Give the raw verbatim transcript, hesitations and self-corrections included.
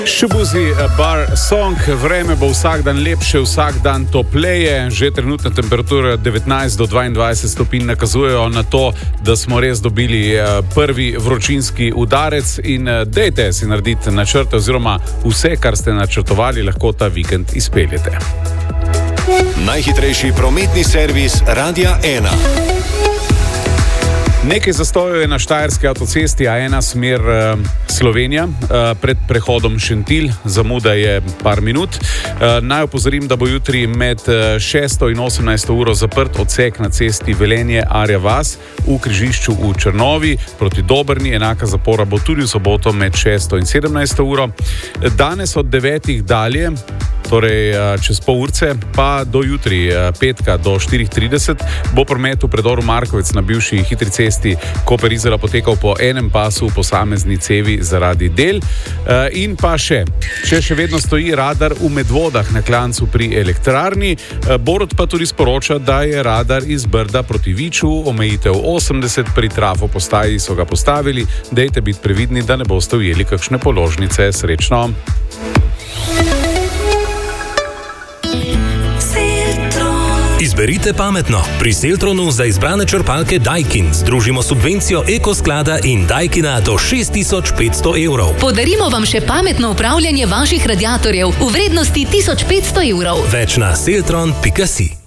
Šubuzi bar song, vreme bo vsak dan lepše, vsak dan topleje, že trenutna temperatura devetnajst do dvaindvajset stopinj nakazujejo na to, da smo res dobili prvi vročinski udarec in dejte si narediti načrte oziroma vse, kar ste načrtovali, lahko ta vikend izpeljete. Najhitrejši prometni servis Radia ena. Nekaj zastojev je na štajerski avtocesti A ena smer uh, Slovenija uh, pred prehodom Šentilj, zamuda je par minut. Uh, naj opozorim, da bo jutri med uh, šesto in osemnajsto uro zaprt odsek na cesti Velenje Arja Vas v križišču v Črnovi proti Dobrni. Enaka zapora bo tudi v soboto med šesto in sedemnajsto uro. Danes od devetih dalje, torej čez pol urce, pa do jutri, petka do štirih trideset, bo promet v predoru Markovec na bivši hitri cesti Koper-Izola potekal po enem pasu v posamezni cevi zaradi del. In pa še, če še vedno stoji radar v Medvodah na klancu pri elektrarni, Borut pa tudi sporoča, da je radar iz Brda proti Viču, omejitev osemdeset, pri trafo postaji so ga postavili, dejte biti previdni, da ne boste ujeli kakšne položnice. Srečno! Izberite pametno. Pri Seltronu za izbrane črpalke Daikin združimo subvencijo Ekosklada in Daikina do šest tisoč petsto evrov. Podarimo vam še pametno upravljanje vaših radiatorjev v vrednosti tisoč petsto evrov. Več na seltron pika si.